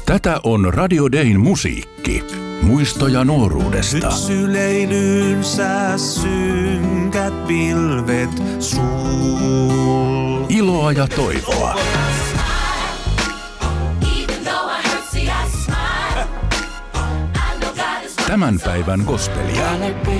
Tätä on Radio Dayn musiikki. Muistoja nuoruudesta. Nyt syleilyynsä synkät pilvet sul. Iloa ja toivoa. Tämän päivän gospelia.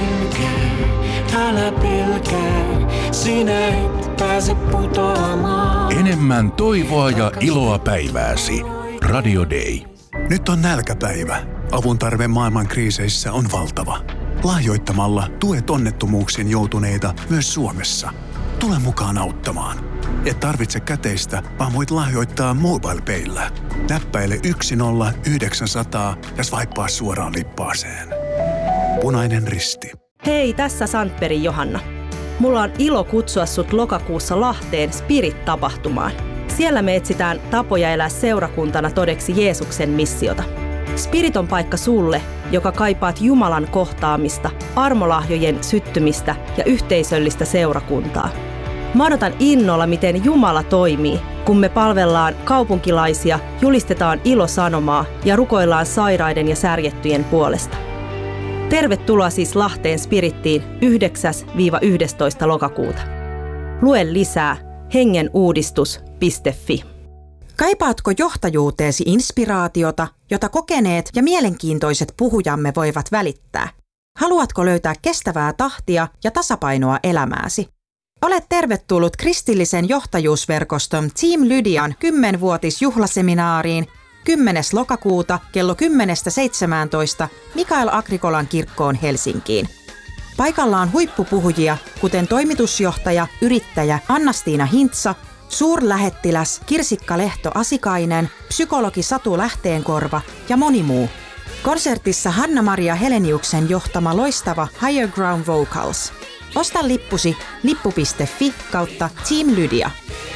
Älä pelkää, sinä et pääse putoamaan. Enemmän toivoa ja iloa päivääsi. Radio Day. Nyt on nälkäpäivä. Avun tarve maailman kriiseissä on valtava. Lahjoittamalla tuet onnettomuuksiin joutuneita myös Suomessa. Tule mukaan auttamaan. Et tarvitse käteistä, vaan voit lahjoittaa MobilePayllä. Näppäile 10900 ja swipea suoraan lippaaseen. Punainen Risti. Hei, tässä Sandbergin Johanna. Mulla on ilo kutsua sut lokakuussa Lahteen Spirit-tapahtumaan. Siellä me etsitään tapoja elää seurakuntana todeksi Jeesuksen missiota. Spirit on paikka sulle, joka kaipaat Jumalan kohtaamista, armolahjojen syttymistä ja yhteisöllistä seurakuntaa. Mä odotan innolla, miten Jumala toimii, kun me palvellaan kaupunkilaisia, julistetaan ilosanomaa ja rukoillaan sairaiden ja särjettyjen puolesta. Tervetuloa siis Lahteen Spirittiin 9-11. lokakuuta. Lue lisää hengenuudistus.fi. Kaipaatko johtajuuteesi inspiraatiota, jota kokeneet ja mielenkiintoiset puhujamme voivat välittää? Haluatko löytää kestävää tahtia ja tasapainoa elämääsi? Olet tervetullut kristillisen johtajuusverkoston Team Lydian 10-vuotisjuhlaseminaariin 10. lokakuuta kello 10-17 Mikael Agrikolan kirkkoon Helsinkiin. Paikalla on huippupuhujia, kuten toimitusjohtaja, yrittäjä Anna-Stiina Hintsa, suurlähettiläs Kirsikka Lehto-Asikainen, psykologi Satu Lähteenkorva ja moni muu. Konsertissa Hanna-Maria Heleniuksen johtama loistava Higher Ground Vocals. Osta lippusi lippu.fi/Team Lydia.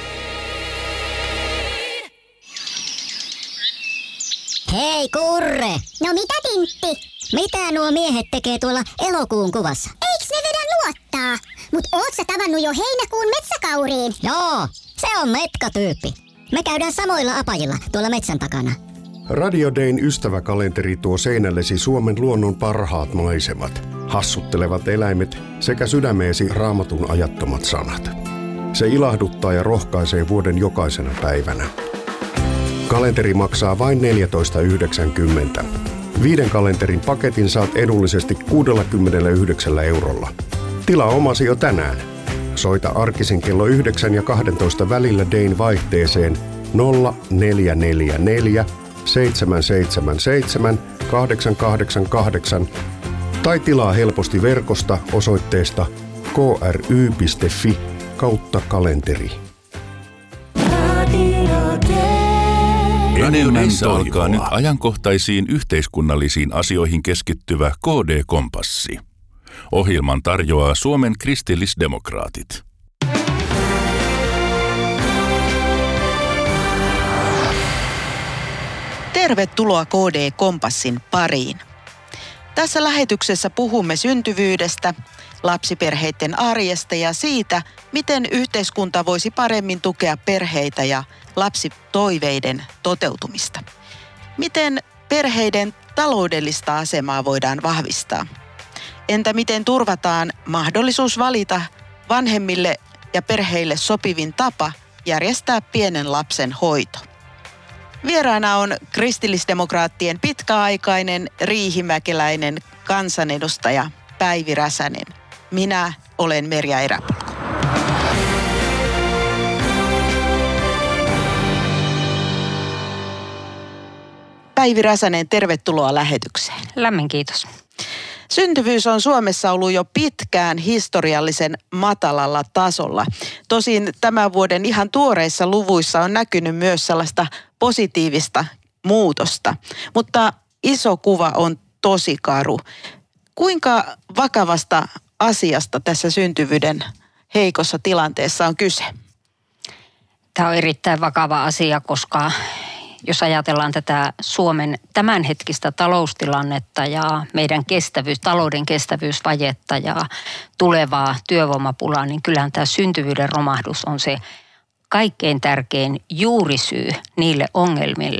Hei Kurre! No mitä Tintti? Mitä nuo miehet tekee tuolla elokuun kuvassa? Eiks ne vedä luottaa? Mut oot sä tavannut jo heinäkuun metsäkauriin? Joo, se on metkatyyppi. Me käydään samoilla apajilla tuolla metsän takana. Radio Dayn ystäväkalenteri tuo seinällesi Suomen luonnon parhaat maisemat, hassuttelevat eläimet sekä sydämeesi Raamatun ajattomat sanat. Se ilahduttaa ja rohkaisee vuoden jokaisena päivänä. Kalenteri maksaa vain 14,90. 5 kalenterin paketin saat edullisesti 69 €. Tilaa omasi jo tänään. Soita arkisin kello 9 ja 12 välillä Dayn vaihteeseen 0444 777 888 tai tilaa helposti verkosta osoitteesta kry.fi/kalenteri. Enemmän alkaa nyt ajankohtaisiin yhteiskunnallisiin asioihin keskittyvä KD-kompassi. Ohjelman tarjoaa Suomen kristillisdemokraatit. Tervetuloa KD-kompassin pariin. Tässä lähetyksessä puhumme syntyvyydestä, lapsiperheiden arjesta ja siitä, miten yhteiskunta voisi paremmin tukea perheitä ja lapsitoiveiden toteutumista. Miten perheiden taloudellista asemaa voidaan vahvistaa? Entä miten turvataan mahdollisuus valita vanhemmille ja perheille sopivin tapa järjestää pienen lapsen hoito? Vieraana on kristillisdemokraattien pitkäaikainen riihimäkeläinen kansanedustaja Päivi Räsänen. Minä olen Merja Eräpolku. Päivi Räsänen, tervetuloa lähetykseen. Lämmin kiitos. Syntyvyys on Suomessa ollut jo pitkään historiallisen matalalla tasolla. Tosin tämän vuoden ihan tuoreissa luvuissa on näkynyt myös sellaista positiivista muutosta. Mutta iso kuva on tosi karu. Kuinka vakavasta asiasta tässä syntyvyyden heikossa tilanteessa on kyse? Tämä on erittäin vakava asia, koska jos ajatellaan tätä Suomen tämänhetkistä taloustilannetta ja meidän talouden kestävyysvajetta ja tulevaa työvoimapulaa, niin kyllähän tämä syntyvyyden romahdus on se kaikkein tärkein juurisyy niille ongelmille,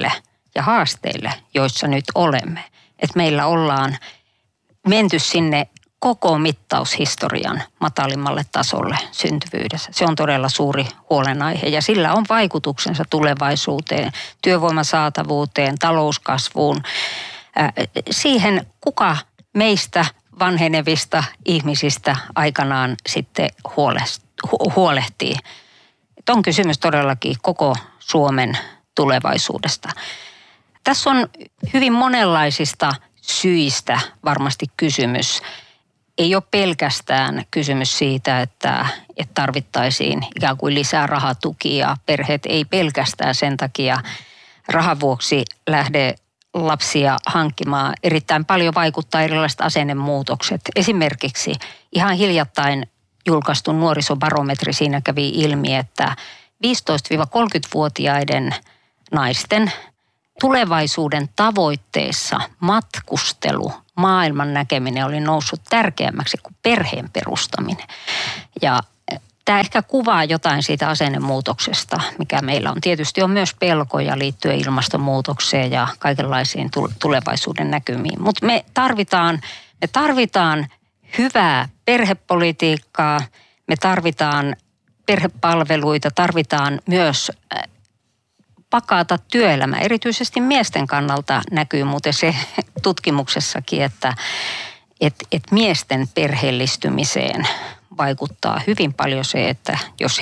ja haasteille, joissa nyt olemme. Että meillä ollaan menty sinne koko mittaushistorian matalimmalle tasolle syntyvyydessä. Se on todella suuri huolenaihe ja sillä on vaikutuksensa tulevaisuuteen, työvoiman saatavuuteen, talouskasvuun, siihen kuka meistä vanhenevista ihmisistä aikanaan sitten huolehtii. On kysymys todellakin koko Suomen tulevaisuudesta. Tässä on hyvin monenlaisista syistä varmasti kysymys. Ei ole pelkästään kysymys siitä, että tarvittaisiin ikään kuin lisää rahatukia. Perheet ei pelkästään sen takia rahan vuoksi lähde lapsia hankkimaan. Erittäin paljon vaikuttaa erilaiset asennemuutokset. Esimerkiksi ihan hiljattain julkaistu nuorisobarometri, siinä kävi ilmi, että 15-30-vuotiaiden naisten tulevaisuuden tavoitteissa matkustelu, maailman näkeminen oli noussut tärkeämmäksi kuin perheen perustaminen. Ja tämä ehkä kuvaa jotain siitä asennemuutoksesta, mikä meillä on. Tietysti on myös pelkoja liittyen ilmastonmuutokseen ja kaikenlaisiin tulevaisuuden näkymiin. Mutta me tarvitaan hyvää perhepolitiikkaa, me tarvitaan perhepalveluita, tarvitaan myös vakaata työelämää. Erityisesti miesten kannalta näkyy muuten se tutkimuksessakin, että miesten perheellistymiseen vaikuttaa hyvin paljon se, että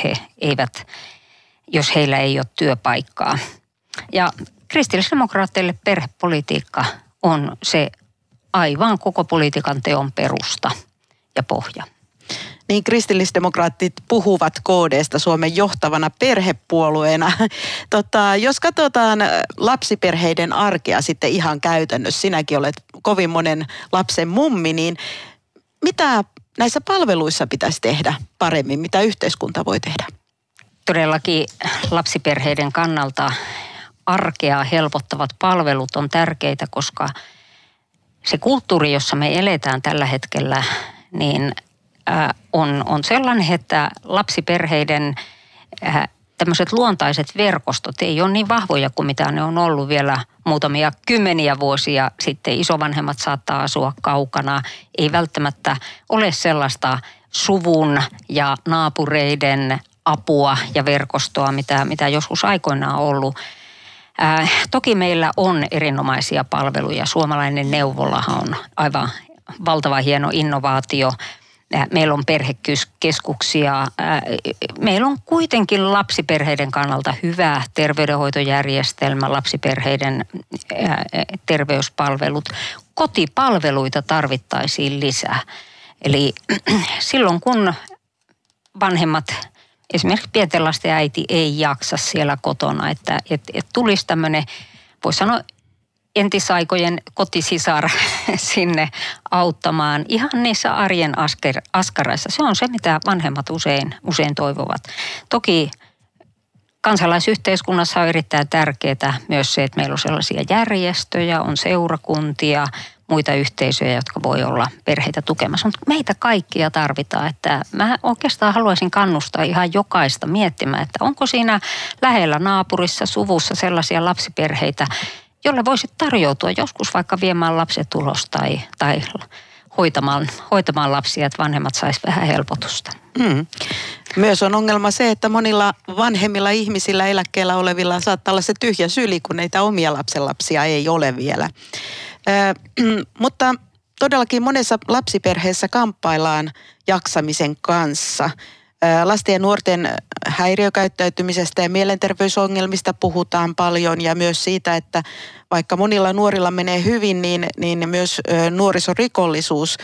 jos heillä ei ole työpaikkaa. Ja kristillisdemokraateille perhepolitiikka on se aivan koko politiikan teon perusta ja pohja. Niin kristillisdemokraatit puhuvat KD:sta Suomen johtavana perhepuolueena. Jos katsotaan lapsiperheiden arkea sitten ihan käytännössä, sinäkin olet kovin monen lapsen mummi, niin mitä näissä palveluissa pitäisi tehdä paremmin? Mitä yhteiskunta voi tehdä? Todellakin lapsiperheiden kannalta arkea helpottavat palvelut on tärkeitä, koska se kulttuuri, jossa me eletään tällä hetkellä, niin on sellainen, että lapsiperheiden tämmöiset luontaiset verkostot ei ole niin vahvoja kuin mitä ne on ollut vielä muutamia kymmeniä vuosia sitten. Isovanhemmat saattaa asua kaukana. Ei välttämättä ole sellaista suvun ja naapureiden apua ja verkostoa, mitä joskus aikoinaan on ollut. Toki meillä on erinomaisia palveluja. Suomalainen neuvolahan on aivan valtava hieno innovaatio. Meillä on perhekeskuksia. Meillä on kuitenkin lapsiperheiden kannalta hyvä terveydenhoitojärjestelmä, lapsiperheiden terveyspalvelut. Kotipalveluita tarvittaisiin lisää. Eli silloin kun vanhemmat, esimerkiksi pienten lasten äiti ei jaksa siellä kotona, että tulisi tämmöinen, voisi sanoa, entisaikojen kotisisar sinne auttamaan ihan niissä arjen askaraissa. Se on se, mitä vanhemmat usein toivovat. Toki kansalaisyhteiskunnassa on erittäin tärkeää myös se, että meillä on sellaisia järjestöjä, on seurakuntia, muita yhteisöjä, jotka voi olla perheitä tukemassa. Mutta meitä kaikkia tarvitaan, että mä oikeastaan haluaisin kannustaa ihan jokaista miettimään, että onko siinä lähellä naapurissa, suvussa sellaisia lapsiperheitä, jolle voisit tarjoutua joskus vaikka viemään lapset ulos tai hoitamaan lapsia, että vanhemmat sais vähän helpotusta. Myös on ongelma se, että monilla vanhemmilla ihmisillä, eläkkeellä olevilla saattaa olla se tyhjä syli, kun näitä omia lapsenlapsia ei ole vielä. Mutta todellakin monessa lapsiperheessä kamppaillaan jaksamisen kanssa. Lasten ja nuorten häiriökäyttäytymisestä ja mielenterveysongelmista puhutaan paljon ja myös siitä, että vaikka monilla nuorilla menee hyvin, niin myös nuorisorikollisuus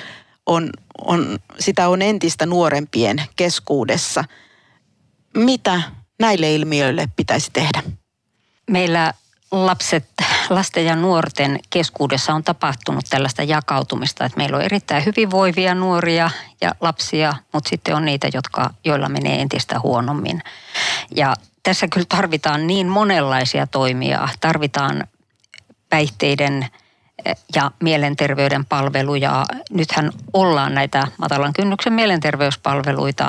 sitä on entistä nuorempien keskuudessa. Mitä näille ilmiöille pitäisi tehdä? Meillä lasten ja nuorten keskuudessa on tapahtunut tällaista jakautumista, että meillä on erittäin hyvinvoivia nuoria ja lapsia, mutta sitten on niitä, joilla menee entistä huonommin. Ja tässä kyllä tarvitaan niin monenlaisia toimia. Tarvitaan päihteiden ja mielenterveyden palveluja. Nythän ollaan näitä matalan kynnyksen mielenterveyspalveluita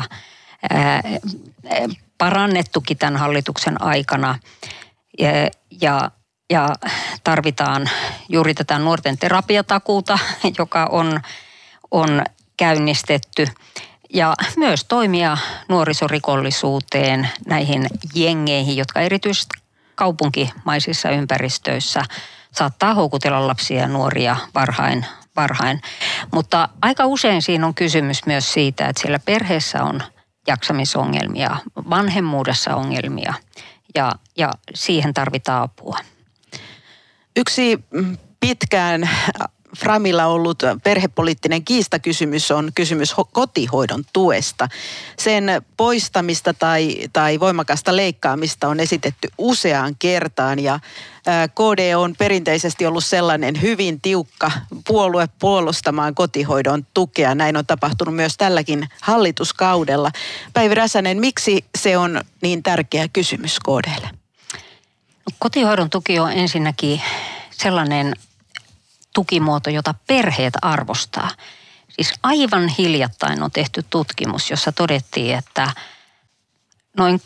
parannettukin tämän hallituksen aikana. Ja Ja tarvitaan juuri tätä nuorten terapiatakuuta, joka on käynnistetty. Ja myös toimia nuorisorikollisuuteen, näihin jengeihin, jotka erityisesti kaupunkimaisissa ympäristöissä saattaa houkutella lapsia ja nuoria varhain. Mutta aika usein siinä on kysymys myös siitä, että siellä perheessä on jaksamisongelmia, vanhemmuudessa ongelmia ja siihen tarvitaan apua. Yksi pitkään Framilla ollut perhepoliittinen kiistakysymys on kysymys kotihoidon tuesta. Sen poistamista tai voimakasta leikkaamista on esitetty useaan kertaan ja KD on perinteisesti ollut sellainen hyvin tiukka puolue puolustamaan kotihoidon tukea. Näin on tapahtunut myös tälläkin hallituskaudella. Päivi Räsänen, miksi se on niin tärkeä kysymys KD:lle? Kotihoidon tuki on ensinnäkin sellainen tukimuoto, jota perheet arvostaa. Siis aivan hiljattain on tehty tutkimus, jossa todettiin, että noin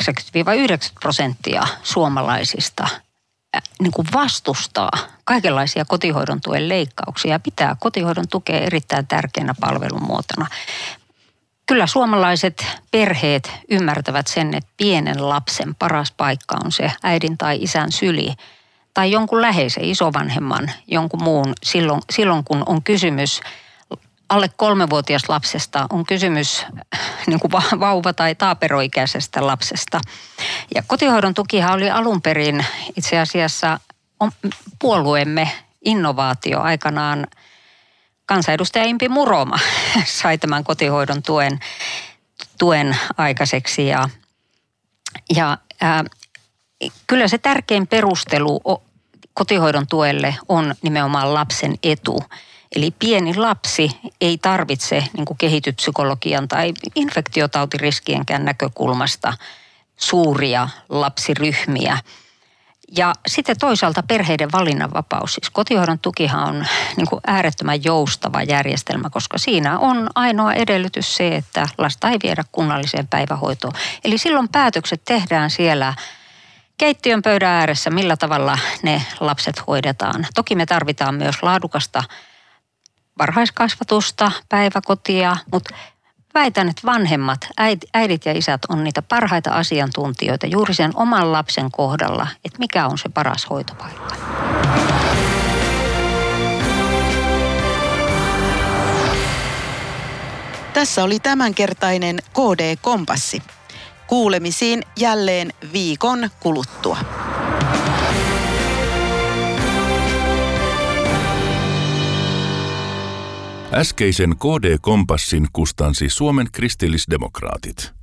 80-90% suomalaisista niin kuin vastustaa kaikenlaisia kotihoidon tuen leikkauksia ja pitää kotihoidon tukea erittäin tärkeänä palvelumuotona. Kyllä suomalaiset perheet ymmärtävät sen, että pienen lapsen paras paikka on se äidin tai isän syli tai jonkun läheisen isovanhemman, jonkun muun silloin kun on kysymys alle 3-vuotias lapsesta, on kysymys niin kuin vauva- tai taaperoikäisestä lapsesta. Ja kotihoidon tukihan oli alun perin itse asiassa puolueemme innovaatio aikanaan. Kansanedustaja Impi Muroma sai tämän kotihoidon tuen aikaiseksi ja kyllä se tärkein perustelu kotihoidon tuelle on nimenomaan lapsen etu. Eli pieni lapsi ei tarvitse niin kuin kehityspsykologian tai infektiotautiriskienkään näkökulmasta suuria lapsiryhmiä. Ja sitten toisaalta perheiden valinnanvapaus. Siis kotihoidon tukihan on niin kuin äärettömän joustava järjestelmä, koska siinä on ainoa edellytys se, että lasta ei viedä kunnalliseen päivähoitoon. Eli silloin päätökset tehdään siellä keittiön pöydän ääressä, millä tavalla ne lapset hoidetaan. Toki me tarvitaan myös laadukasta varhaiskasvatusta, päiväkotia, mutta väitän, että vanhemmat, äidit ja isät on niitä parhaita asiantuntijoita juuri sen oman lapsen kohdalla, että mikä on se paras hoitopaikka. Tässä oli tämänkertainen KD-kompassi. Kuulemisiin jälleen viikon kuluttua. Äskeisen KD-kompassin kustansi Suomen kristillisdemokraatit.